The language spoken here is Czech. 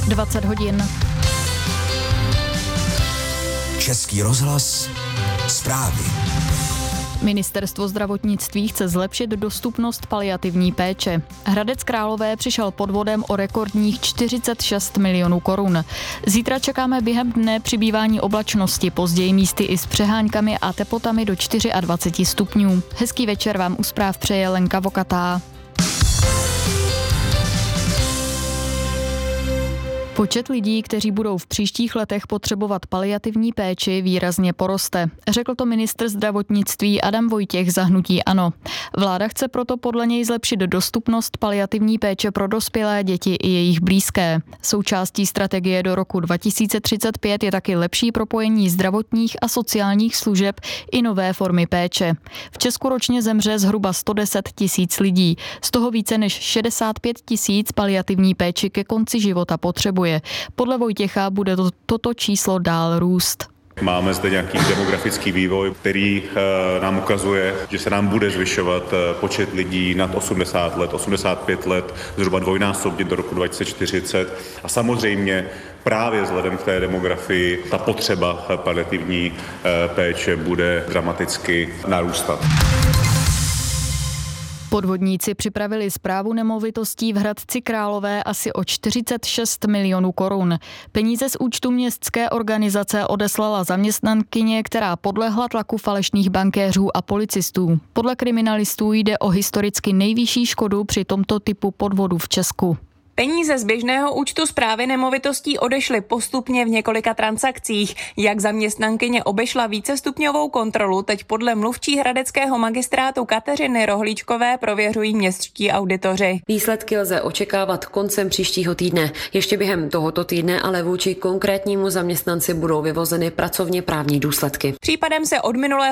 20 hodin. Český rozhlas, zprávy. Ministerstvo zdravotnictví chce zlepšit dostupnost paliativní péče. Hradec Králové přišel podvodem o rekordních 46 milionů korun. Zítra čekáme během dne přibývání oblačnosti, později místy i s přeháňkami a teplotami do 24 stupňů. Hezký večer vám u zpráv přeje Lenka Vokatá. Počet lidí, kteří budou v příštích letech potřebovat paliativní péči, výrazně poroste. Řekl to ministr zdravotnictví Adam Vojtěch za hnutí ANO. Vláda chce proto podle něj zlepšit dostupnost paliativní péče pro dospělé, děti i jejich blízké. Součástí strategie do roku 2035 je taky lepší propojení zdravotních a sociálních služeb i nové formy péče. V Česku ročně zemře zhruba 110 tisíc lidí. Z toho více než 65 tisíc paliativní péči ke konci života potřebuje. Podle Vojtěcha bude toto číslo dál růst. Máme zde nějaký demografický vývoj, který nám ukazuje, že se nám bude zvyšovat počet lidí nad 80 let, 85 let, zhruba dvojnásobně do roku 2040. A samozřejmě právě vzhledem k té demografii ta potřeba paliativní péče bude dramaticky narůstat. Podvodníci připravili správu nemovitostí v Hradci Králové asi o 46 milionů korun. Peníze z účtu městské organizace odeslala zaměstnankyně, která podlehla tlaku falešných bankéřů a policistů. Podle kriminalistů jde o historicky nejvyšší škodu při tomto typu podvodu v Česku. Peníze z běžného účtu správy nemovitostí odešly postupně v několika transakcích. Jak zaměstnankyně obešla vícestupňovou kontrolu, teď podle mluvčí hradeckého magistrátu Kateřiny Rohlíčkové prověřují městští auditoři. Výsledky lze očekávat koncem příštího týdne. Ještě během tohoto týdne ale vůči konkrétnímu zaměstnanci budou vyvozeny pracovně právní důsledky. Případem se od minulého